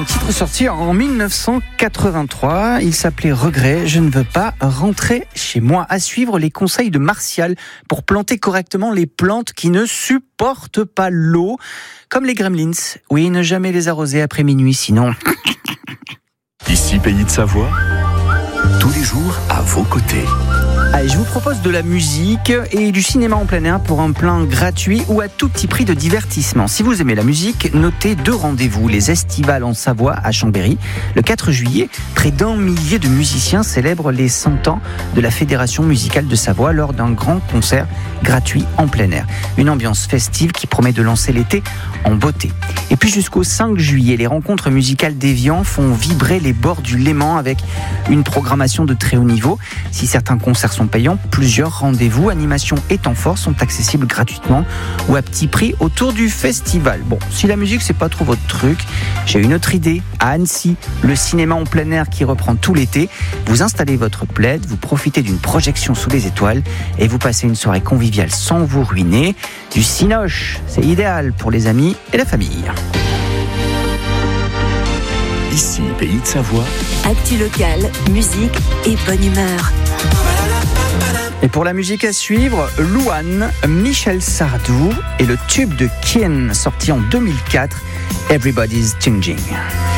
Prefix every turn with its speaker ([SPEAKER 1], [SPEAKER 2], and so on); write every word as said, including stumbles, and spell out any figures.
[SPEAKER 1] un titre sorti en dix-neuf cent quatre-vingt-trois. Il s'appelait Regret, je ne veux pas rentrer chez moi. À suivre les conseils de Martial pour planter correctement les plantes qui ne supportent pas l'eau, comme les gremlins. Oui, ne jamais les arroser après minuit, sinon...
[SPEAKER 2] Ici, Pays de Savoie, tous les jours à vos côtés.
[SPEAKER 1] Allez, je vous propose de la musique et du cinéma en plein air pour un plein gratuit ou à tout petit prix de divertissement. Si vous aimez la musique, notez deux rendez-vous. Les Estivales en Savoie à Chambéry. Le quatre juillet, près d'un millier de musiciens célèbrent les cent ans de la Fédération musicale de Savoie lors d'un grand concert gratuit en plein air. Une ambiance festive qui promet de lancer l'été en beauté. Et puis jusqu'au cinq juillet, les rencontres musicales d'Évian font vibrer les bords du Léman avec une programmation de très haut niveau. Si certains concerts sont payants, plusieurs rendez-vous, animations et temps forts sont accessibles gratuitement ou à petit prix autour du festival. Bon, si la musique c'est pas trop votre truc, j'ai une autre idée. À Annecy, le cinéma en plein air qui reprend tout l'été. Vous installez votre plaid, vous profitez d'une projection sous les étoiles et vous passez une soirée conviviale sans vous ruiner. Du cinoche, c'est idéal pour les amis et la famille.
[SPEAKER 2] Ici, Pays de Savoie.
[SPEAKER 3] Actu locale, musique et bonne humeur.
[SPEAKER 1] Et pour la musique à suivre, Louane, Michel Sardou et le tube de Ken sorti en deux mille quatre, Everybody's Changing.